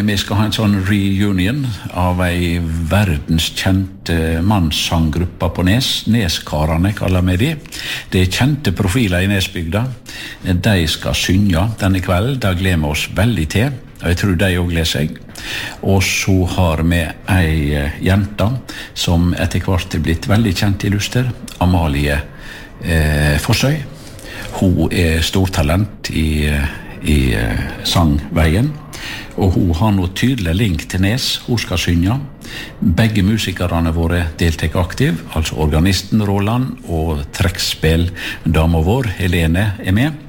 vi skal ha en sånn reunion av ei verdenskjent mannssanggruppe på Nes. Neskarane kaller vi de. Det kjente profiler i Nesbygda. De skal synge denne kvelden. Da gleder vi oss veldig til. Og jeg tror de også gleder seg. Og så har vi ei jente som etter hvert er blitt veldig kjent i Luster. Amalie Fossøy. Hun er stortalent i sangveien. Og hun har noe tydelig link til Nes. Hun skal synge. Begge musikerne våre deltek aktiv, altså organisten Roland og trekkspill-dama vår, Helene, er med.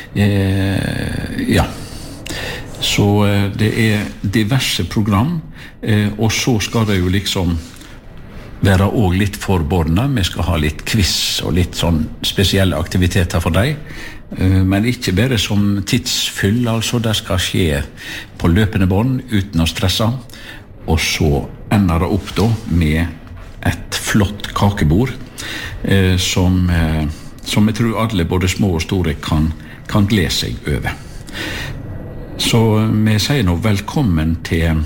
Ja. Så det er diverse program, og så skal det jo liksom være også litt forbordnet. Vi skal ha litt quiz og litt sånn spesielle aktiviteter for deg. Men ikke bare som tidsfyll, altså det skal skje på løpende bånd uten å stresse. Og så ender det opp da med et flott kakebord som jeg tror alle, både små og store, kan glede seg over. Så vi sier nå velkommen til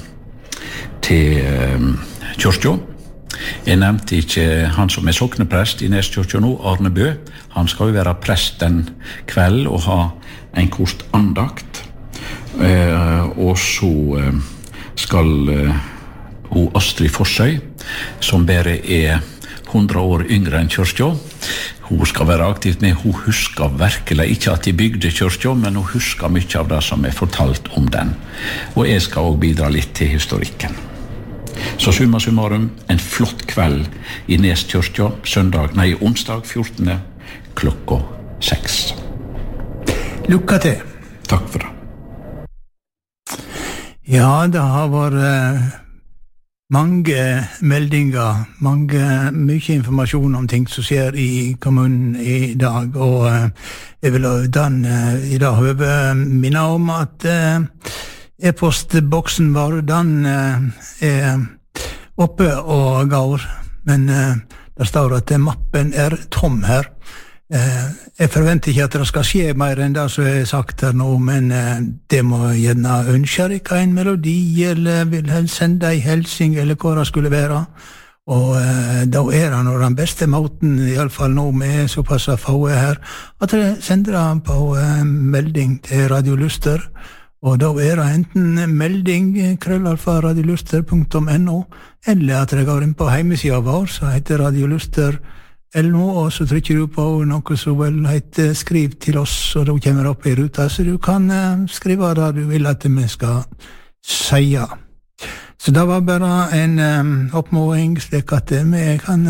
kyrkja. Jeg nevnte ikke han som er sokneprest i Neskirka nå, Arne Bø. Han skal jo være prest den kveld og ha en kort andakt. Og så skal hun Astrid Forsøy, som bare er 100 år yngre enn kyrkja. Hun skal være aktivt med. Hun husker virkelig ikke at de bygde kyrkja, men hun husker mye av det som er fortalt om den. Og jeg skal også bidra litt til historikken. Så summa summarum, en flott kveld i Neskirka, onsdag 14. klokka 6. Lykke til. Takk for det. Ja, det har vært mange meldinger, mye informasjon om ting som skjer i kommunen i dag, og jeg vil i dag minne om at e-postboksen vår, den er oppe og går, men det står at mappen er tom her. Jeg forventer ikke at det skal skje mer enn det som er sagt her nå, men det må gjerne ønske deg en melodi, eller vil helst sende en helsing, eller hva det skulle være. Og da er det den beste måten, i alle fall nå med såpass få her, at jeg sender det på melding til Radio Luster. Og da er det enten melding @radioluster.no, eller at det går inn på hjemmesiden vår, som heter radioluster.no, og så trykker du på noe som vel heter skriv til oss, og da kommer det opp i ruta, så du kan skrive det du vil at vi skal si. Så det var bare en oppmåling, slik at vi kan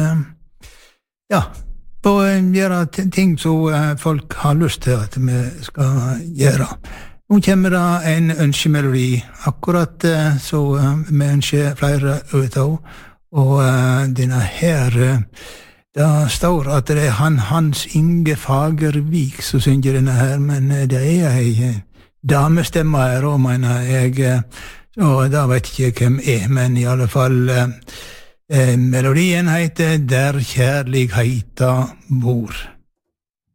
gjøre ting som folk har lyst til at vi skal gjøre. Nå kommer det en ønskemelodi, akkurat så vi ønsker flere ut av, og denne her, det står at det er Hans Inge Fagervik som synger denne her, men det er en damestemme her, og mener jeg, og da vet jeg ikke hvem er, men i alle fall, melodien heter Der kjærligheta bor.